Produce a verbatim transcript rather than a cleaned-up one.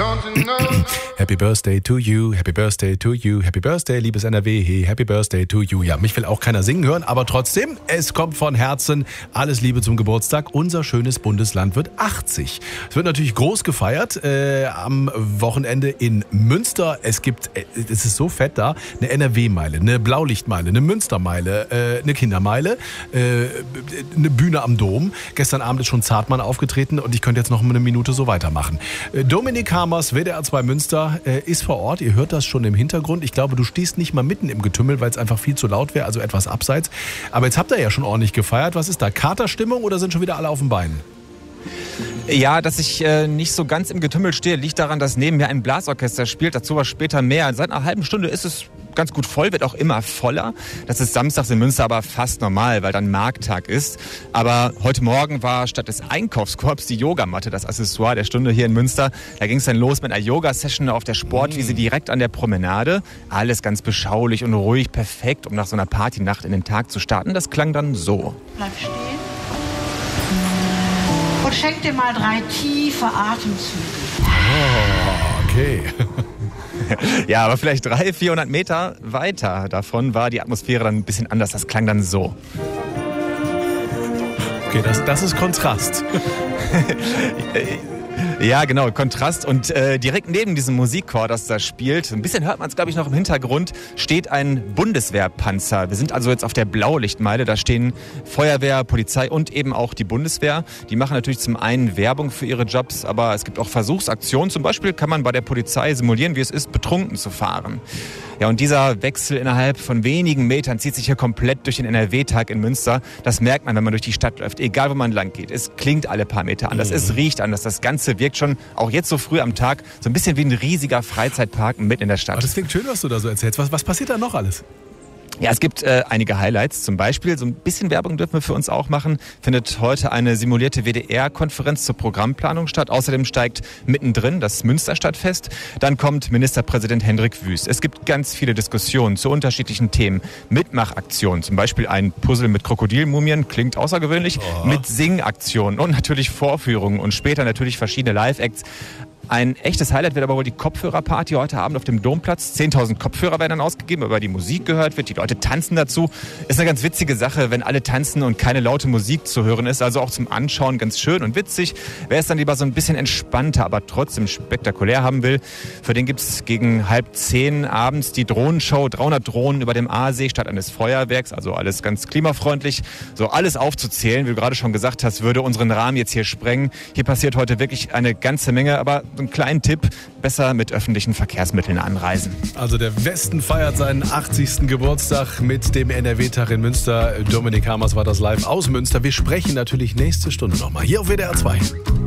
Happy Birthday to you, Happy Birthday to you, Happy Birthday, liebes N R W, hey, Happy Birthday to you. Ja, mich will auch keiner singen hören, aber trotzdem, es kommt von Herzen. Alles Liebe zum Geburtstag. Unser schönes Bundesland wird achtzig. Es wird natürlich groß gefeiert äh, am Wochenende in Münster. Es gibt, äh, es ist so fett da, eine N R W-Meile, eine Blaulichtmeile, eine Münstermeile, äh, eine Kindermeile, äh, eine Bühne am Dom. Gestern Abend ist schon Zartmann aufgetreten und ich könnte jetzt noch eine Minute so weitermachen. Äh, Dominik Hamers, W D R zwei Münster, äh, ist vor Ort. Ihr hört das schon im Hintergrund. Ich glaube, du stehst nicht mal mitten im Getümmel, weil es einfach viel zu laut wäre, also etwas abseits. Aber jetzt habt ihr ja schon ordentlich gefeiert. Was ist da? Katerstimmung oder sind schon wieder alle auf den Beinen? Ja, dass ich äh, nicht so ganz im Getümmel stehe, liegt daran, dass neben mir ein Blasorchester spielt. Dazu was später mehr. Seit einer halben Stunde ist es ganz gut voll, wird auch immer voller. Das ist samstags in Münster aber fast normal, weil dann Markttag ist. Aber heute Morgen war statt des Einkaufskorbs die Yogamatte das Accessoire der Stunde hier in Münster. Da ging es dann los mit einer Yoga-Session auf der Sportwiese direkt an der Promenade. Alles ganz beschaulich und ruhig, perfekt, um nach so einer Partynacht in den Tag zu starten. Das klang dann so. Bleib stehen. Und schenk dir mal drei tiefe Atemzüge. Oh, okay. Ja, aber vielleicht dreihundert, vierhundert Meter weiter davon war die Atmosphäre dann ein bisschen anders. Das klang dann so. Okay, das, das ist Kontrast. Ja, genau, Kontrast. Und äh, direkt neben diesem Musikchor, das da spielt, ein bisschen hört man es, glaube ich, noch im Hintergrund, steht ein Bundeswehrpanzer. Wir sind also jetzt auf der Blaulichtmeile. Da stehen Feuerwehr, Polizei und eben auch die Bundeswehr. Die machen natürlich zum einen Werbung für ihre Jobs, aber es gibt auch Versuchsaktionen. Zum Beispiel kann man bei der Polizei simulieren, wie es ist, betrunken zu fahren. Ja, und dieser Wechsel innerhalb von wenigen Metern zieht sich hier komplett durch den N R W-Tag in Münster. Das merkt man, wenn man durch die Stadt läuft, egal wo man lang geht. Es klingt alle paar Meter anders, mhm. Es riecht anders. Das Ganze wirkt schon, auch jetzt so früh am Tag, so ein bisschen wie ein riesiger Freizeitpark mitten in der Stadt. Aber das klingt schön, was du da so erzählst. Was, was passiert da noch alles? Ja, es gibt äh, einige Highlights. Zum Beispiel, so ein bisschen Werbung dürfen wir für uns auch machen, findet heute eine simulierte W D R-Konferenz zur Programmplanung statt. Außerdem steigt mittendrin das Münsterstadtfest. Dann kommt Ministerpräsident Hendrik Wüst. Es gibt ganz viele Diskussionen zu unterschiedlichen Themen. Mitmachaktionen, zum Beispiel ein Puzzle mit Krokodilmumien, klingt außergewöhnlich, oh. mit Singaktionen und natürlich Vorführungen und später natürlich verschiedene Live-Acts. Ein echtes Highlight wird aber wohl die Kopfhörerparty heute Abend auf dem Domplatz. zehntausend Kopfhörer werden dann ausgegeben, weil die Musik gehört wird. Die Leute tanzen dazu. Ist eine ganz witzige Sache, wenn alle tanzen und keine laute Musik zu hören ist. Also auch zum Anschauen ganz schön und witzig. Wer es dann lieber so ein bisschen entspannter, aber trotzdem spektakulär haben will, für den gibt es gegen halb zehn abends die Drohnenshow. dreihundert Drohnen über dem Aasee statt eines Feuerwerks. Also alles ganz klimafreundlich. So alles aufzuzählen, wie du gerade schon gesagt hast, würde unseren Rahmen jetzt hier sprengen. Hier passiert heute wirklich eine ganze Menge, aber einen kleinen Tipp, besser mit öffentlichen Verkehrsmitteln anreisen. Also der Westen feiert seinen achtzigsten Geburtstag mit dem N R W-Tag in Münster. Dominik Hamers war das live aus Münster. Wir sprechen natürlich nächste Stunde nochmal hier auf W D R zwei.